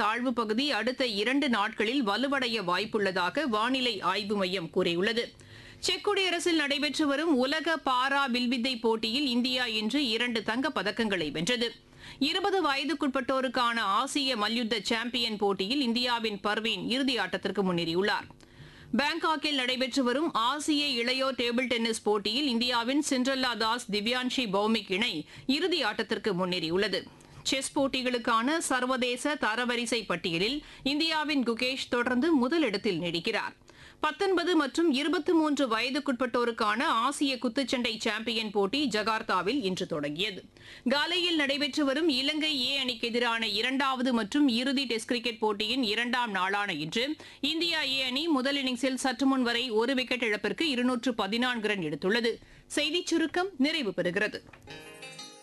தாழ்வு பகுதி அடுத்த 2 நாட்களில் வலுவடைய வாய்ப்புள்ளதாக வானிலை ஆய்வு மையம் கூறியுள்ளது. செக் குடியரசில் நடைபெற்று வரும் உலக பாரா வில்வித்தை போட்டியில் இந்தியா இன்று 2 தங்கப் பதக்கங்களை வென்றது. 20 வயதுக்குட்பட்டோருக்கான ஆசிய மல்யுத்த சாம்பியன் போட்டியில் இந்தியாவின் பர்வீன் இறுதி ஆட்டத்திற்கு முன்னேறியுள்ளார். பாங்காக்கில் நடைபெற்று வரும் ஆசிய இளையோர் டேபிள் டென்னிஸ் போட்டியில் இந்தியாவின் சிண்ட்ரெல்லா தாஸ் திவ்யான்ஷி பௌமிக் இணை இறுதி ஆட்டத்திற்கு முன்னேறியுள்ளது. செஸ் போட்டிகளுக்கான சர்வதேச தரவரிசை பட்டியலில் இந்தியாவின் குகேஷ் தொடர்ந்து முதலிடத்தில் நீடிக்கிறார். 19 மற்றும் 23 வயதுக்குட்பட்டோருக்கான ஆசிய குத்துச்சண்டை சாம்பியன் போட்டி ஜகார்த்தாவில் இன்று தொடங்கியது. காலையில் நடைபெற்று வரும் இலங்கை ஏ அணிக்கு எதிரான 2வது மற்றும் இறுதி டெஸ்ட் கிரிக்கெட் போட்டியின் 2ஆம் நாளான இன்று இந்தியா ஏ அணி முதல் இன்னிங்ஸில் சற்று முன் வரை 1 விக்கெட் இழப்பிற்கு 214 ரன் எடுத்துள்ளது. செய்திச் சுருக்கம் நிறைவு பெறுகிறது.